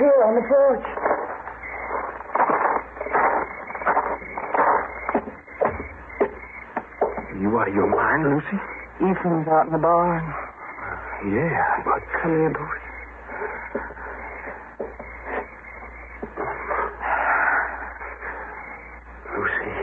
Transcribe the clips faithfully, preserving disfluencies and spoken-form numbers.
here on the porch. You out of your mind, Lucy? Ephraim's out in the barn. Yeah, but... Come here, Booth. Lucy.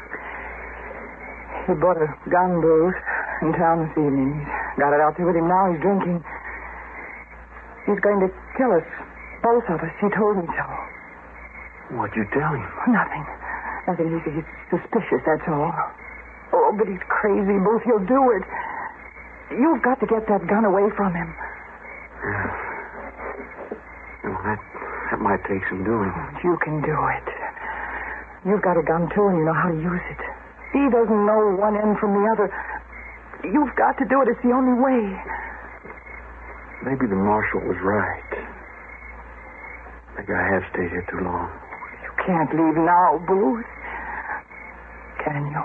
He bought a gun, Bruce, in town this evening. He's got it out there with him now. He's drinking. He's going to kill us. Both of us. He told me so. What'd you tell him? Nothing. Nothing. He's, he's suspicious, that's all. Oh, but he's crazy, Booth. He'll do it. You've got to get that gun away from him. Yeah. Well, that, that might take some doing. You can do it. You've got a gun, too, and you know how to use it. He doesn't know one end from the other. You've got to do it. It's the only way. Maybe the marshal was right. Maybe I have stayed here too long. You can't leave now, Booth. Can you?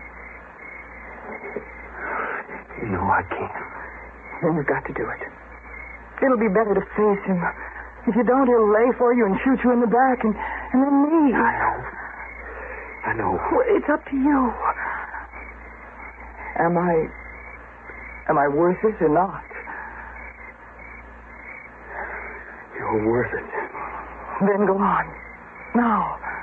No, I can't. Then you've got to do it. It'll be better to face him. If you don't, he'll lay for you and shoot you in the back, and, and then me. I know. I know. Well, it's up to you. Am I... Am I worth it or not? You're worth it. Then go on. Now.